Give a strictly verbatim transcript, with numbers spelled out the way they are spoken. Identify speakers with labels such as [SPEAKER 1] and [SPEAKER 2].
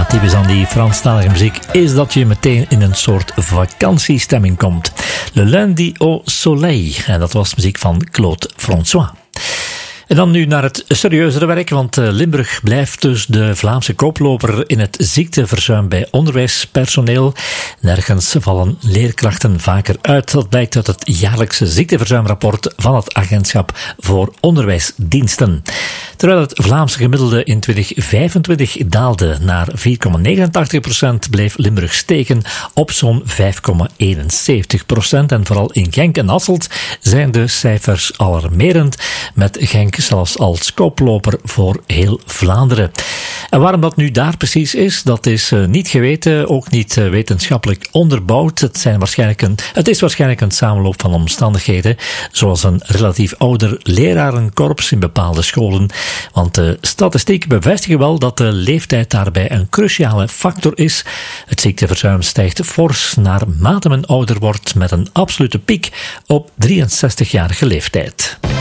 [SPEAKER 1] typisch aan die Franstalige muziek is dat je meteen in een soort vakantiestemming komt. Le Lundi au Soleil. En dat was muziek van Claude François. En dan nu naar het serieuzere werk, want Limburg blijft dus de Vlaamse koploper in het ziekteverzuim bij onderwijspersoneel. Nergens vallen leerkrachten vaker uit. Dat blijkt uit het jaarlijkse ziekteverzuimrapport van het Agentschap voor Onderwijsdiensten. Terwijl het Vlaamse gemiddelde in twintig vijfentwintig daalde naar vier komma negenentachtig procent, bleef Limburg steken op zo'n vijf komma eenenzeventig procent. En vooral in Genk en Hasselt zijn de cijfers alarmerend, met Genk zelfs als koploper voor heel Vlaanderen. En waarom dat nu daar precies is, dat is uh, niet geweten, ook niet uh, wetenschappelijk onderbouwd. Het, zijn waarschijnlijk een, het is waarschijnlijk een samenloop van omstandigheden, zoals een relatief ouder lerarenkorps in bepaalde scholen. Want de statistieken bevestigen wel dat de leeftijd daarbij een cruciale factor is. Het ziekteverzuim stijgt fors naarmate men ouder wordt, met een absolute piek op drieënzestigjarige leeftijd.